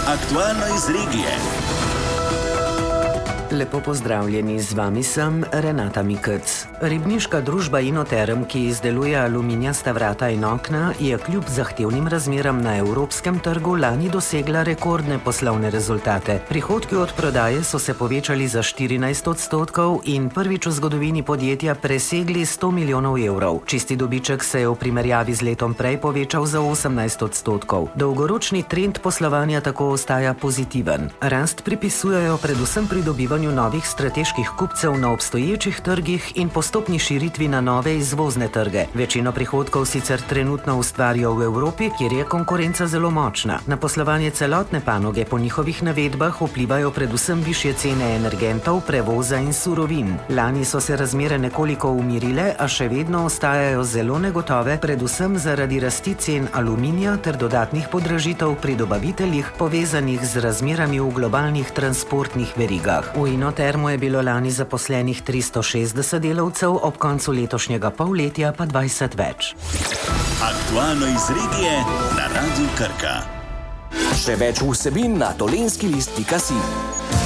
Aktualno iz regije. Lepo pozdravljeni, z vami sem Renata Mikec. Ribniška družba Inoterm, ki izdeluje aluminijasta vrata in okna, je kljub zahtevnim razmeram na evropskem trgu lani dosegla rekordne poslovne rezultate. Prihodki od prodaje so se povečali za 14% in prvič v zgodovini podjetja presegli 100 milijonov evrov. Čisti dobiček se je v primerjavi z letom prej povečal za 18%. Dolgoročni trend poslovanja tako ostaja pozitiven. Rast pripisujejo predvsem pridobivanju novih strateških kupcev na obstoječih trgih in postopni širitvi na nove izvozne trge. Večino prihodkov sicer trenutno ustvarijo v Evropi, kjer je konkurenca zelo močna. Na poslovanje celotne panoge po njihovih navedbah vplivajo predvsem višje cene energentov, prevoza in surovin. Lani so se razmere nekoliko umirile, a še vedno ostajajo zelo negotove, predvsem zaradi rasti cen aluminija ter dodatnih podražitev pri dobaviteljih, povezanih z razmerami v globalnih transportnih verigah. V Inotermu je bilo lani zaposlenih 360 delavcev, ob koncu letošnjega polletja pa 20 več. Aktualno iz regije na Radiu Krka. Še več vsebin na tolenskilist.si.